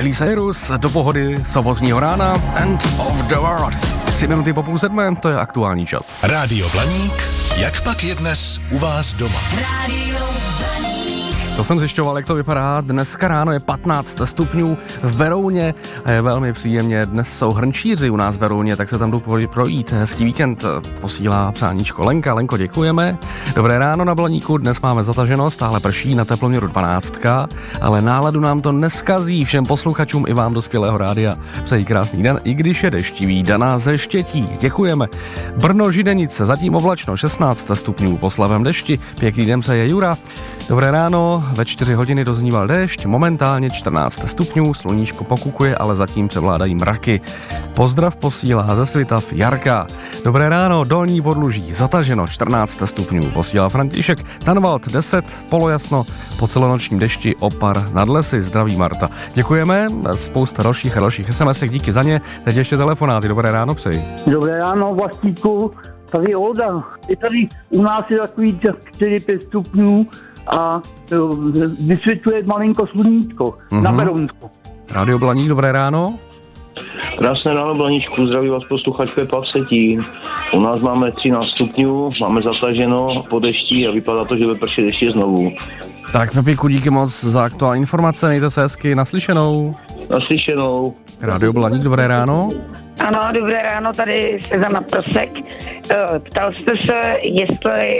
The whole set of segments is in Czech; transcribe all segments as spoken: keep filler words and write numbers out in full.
Miley Cyrus do pohody sobotního rána. End of the world. Tři minuty po půl sedmé, to je aktuální čas. Rádio Blaník, jak pak je dnes u vás doma? Rádio Blaník. To jsem zjišťoval, jak to vypadá. Dneska ráno je patnáct stupňů v Berouně a je velmi příjemně. Dnes jsou hrnčíři u nás v Berouně, tak se tam jdu projít. Hezký víkend posílá přáníčko Lenka. Lenko, děkujeme. Dobré ráno na Blaníku, dnes máme zataženo, stále prší, na teploměru dvanáctka, ale náladu nám to neskazí. Všem posluchačům i vám do skvělého rádia přeji krásný den, i když je deštivý. Dana ze Štětí, děkujeme. Brno, Židenice, zatím oblačno, šestnáct stupňů, po slabém dešti, pěkný den přeje Jura. Dobré ráno, ve čtyři hodiny dozníval déšť, momentálně čtrnáct stupňů, sluníčko pokukuje, ale zatím převládají mraky. Pozdrav posílá ze Svitav Jarka. Dobré ráno, Dolní Podluží, zataženo, čtrnáct stupňů, posílá František. Tanvald deset, polojasno, po celonočním dešti opar nad lesy, zdraví Marta. Děkujeme, spousta dalších a dalších es em esek, díky za ně. Teď ještě telefonáty, dobré ráno přeji. Dobré ráno, Vlastíku, tady Olda. Je tady u nás je takový čtyři pět stupňů a vysvětluje malinko sluníčko mm-hmm. na Berounsku. Rádio Blaník, dobré ráno. Krásné ráno, Blaníčku, zdraví vás posluchač Pepa Vsetín. U nás máme třináct stupňů, máme zataženo po dešti a vypadá to, že bude pršet ještě znovu. Tak Pepiku, díky moc za aktuální informace, mějte se hezky, naslyšenou. Naslyšenou. Rádio Blaník, dobré ráno. Ano, dobré ráno, tady Sezana Prosek. Ptal jste se, jestli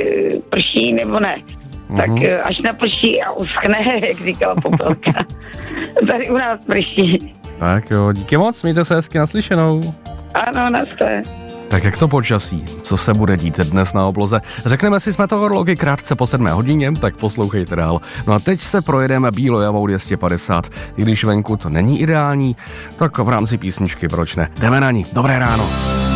prší nebo ne. Tak uh-huh. až naprší a uschne, jak říkala Popelka. Tady u nás prší. Tak jo, díky moc, mějte se hezky, naslyšenou. Ano, naschle. Tak jak to počasí? Co se bude dít dnes na obloze? Řekneme si s meteorology krátce po sedmé hodině, tak poslouchejte dál. No a teď se projedeme Bílojavou dvě stě padesát. I když venku to není ideální, tak v rámci písničky proč ne? Jdeme na ní. Dobré ráno.